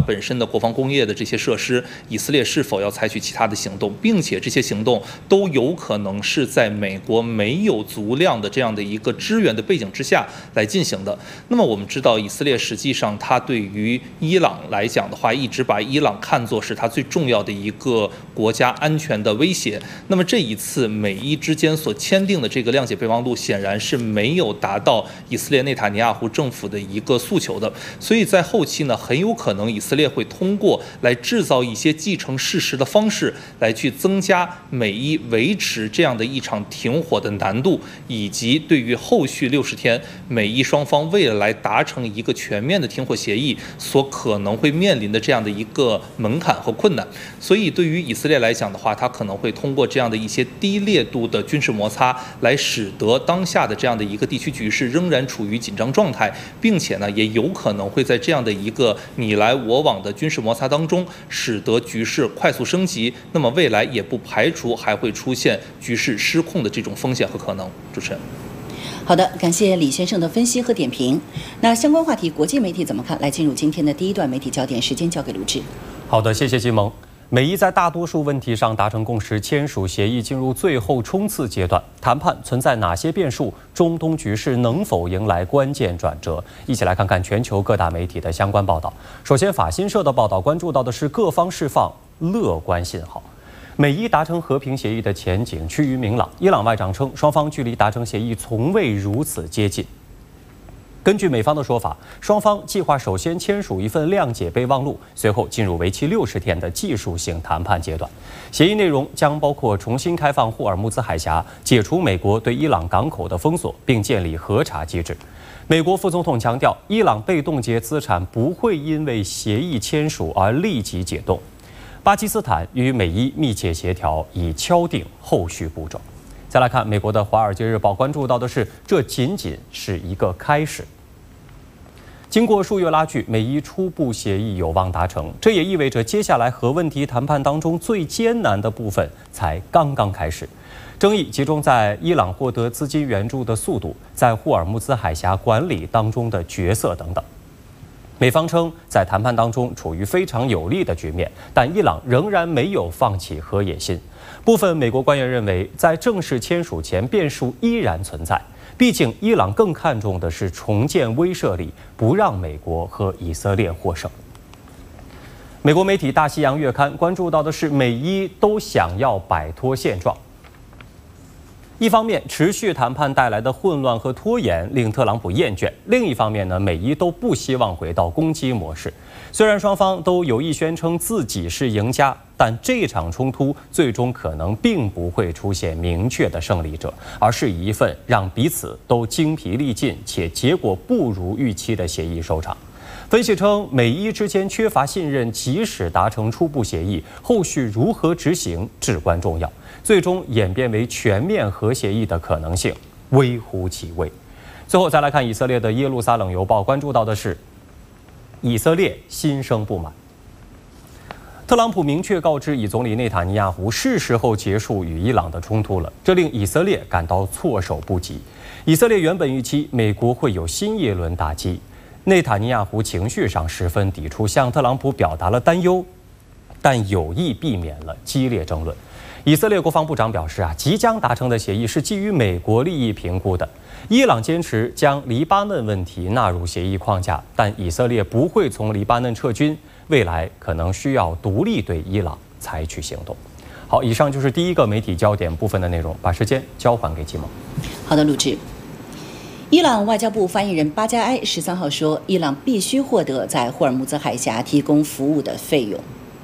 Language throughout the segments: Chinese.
本身的国防工业的这些设施，以色列是否要采取其他的行动，并且这些行动都有可能是在美国没有足量的这样的一个支援的背景之下来进行的。那么我们知道，以色列实际上它对于伊朗来讲的话，一直把伊朗看作是它最重要的一个国家安全的威胁。那么这一次美伊之间所签订的这个谅解备忘录，显然是没有达到以色列内塔尼亚胡政府的一个诉求的。所以在后期呢，很有可能以色列会通过来制造一些既成事实的方式，来去增加美伊维持这样的一场停火的难度，以及对于后续60天美伊双方为了来达成一个全面的停火协议所可能会面临的这样的一个门槛和困难。所以对于以色列来讲的话，它可能会通过这样的一些低烈度的军事摩擦，来使得当下的这样的一个地区局势仍然处于紧张状态，并且呢，也有可能会在这样的一个你来我往的军事摩擦当中，使得局势快速升级。那么未来也不排除还会出现局势失控的这种风险和可能。主持人。 好的，感谢李先生的分析和点评。那相关话题，国际媒体怎么看？来进入今天的第一段媒体焦点，时间交给卢志。 好的，谢谢金萌。美伊在大多数问题上达成共识，签署协议进入最后冲刺阶段。谈判存在哪些变数？中东局势能否迎来关键转折？一起来看看全球各大媒体的相关报道。首先，法新社的报道关注到的是各方释放乐观信号。美伊达成和平协议的前景趋于明朗。伊朗外长称，双方距离达成协议从未如此接近。根据美方的说法，双方计划首先签署一份谅解备忘录，随后进入为期60天的技术性谈判阶段。协议内容将包括重新开放霍尔木兹海峡、解除美国对伊朗港口的封锁，并建立核查机制。美国副总统强调，伊朗被冻结资产不会因为协议签署而立即解冻。巴基斯坦与美伊密切协调，以敲定后续步骤。再来看美国的《华尔街日报》关注到的是，这仅仅是一个开始。经过数月拉锯，美伊初步协议有望达成，这也意味着接下来核问题谈判当中最艰难的部分才刚刚开始。争议集中在伊朗获得资金援助的速度，在霍尔木兹海峡管理当中的角色等等。美方称，在谈判当中处于非常有利的局面，但伊朗仍然没有放弃核野心。部分美国官员认为，在正式签署前，变数依然存在。毕竟，伊朗更看重的是重建威慑力，不让美国和以色列获胜。美国媒体《大西洋月刊》关注到的是，美伊都想要摆脱现状。一方面，持续谈判带来的混乱和拖延令特朗普厌倦；另一方面呢，美伊都不希望回到攻击模式。虽然双方都有意宣称自己是赢家，但这场冲突最终可能并不会出现明确的胜利者，而是以一份让彼此都精疲力尽且结果不如预期的协议收场。分析称，美伊之间缺乏信任，即使达成初步协议，后续如何执行至关重要。最终演变为全面核协议的可能性微乎其微。最后再来看以色列的耶路撒冷邮报关注到的是，以色列心生不满。特朗普明确告知以总理内塔尼亚胡，是时候结束与伊朗的冲突了，这令以色列感到措手不及。以色列原本预期美国会有新一轮打击，内塔尼亚胡情绪上十分抵触，向特朗普表达了担忧，但有意避免了激烈争论。以色列国防部长表示即将达成的协议是基于美国利益评估的。伊朗坚持将黎巴嫩问题纳入协议框架，但以色列不会从黎巴嫩撤军，未来可能需要独立对伊朗采取行动。好，以上就是第一个媒体焦点部分的内容，把时间交还给季萌。 好的，录制。伊朗外交部发言人巴加埃13号说，伊朗必须获得在霍尔木兹海峡提供服务的费用。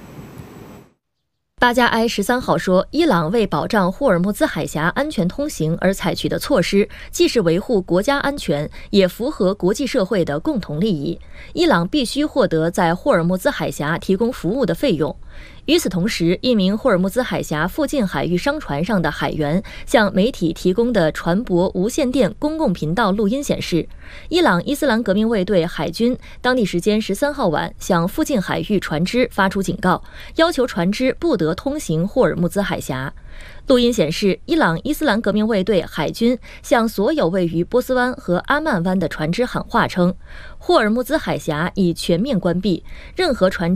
巴加埃13号说，伊朗为保障霍尔木兹海峡安全通行而采取的措施，既是维护国家安全，也符合国际社会的共同利益。伊朗必须获得在霍尔木兹海峡提供服务的费用。与此同时，一名霍尔木兹海峡附近海域商船上的海员向媒体提供的船舶无线电公共频道录音显示，伊朗伊斯兰革命卫队海军当地时间13号晚向附近海域船只发出警告，要求船只不得通行霍尔木兹海峡。录音显示，伊朗伊斯兰革命卫队海军向所有位于波斯湾和阿曼湾的船只喊话称，霍尔木兹海峡已全面关闭，任何船只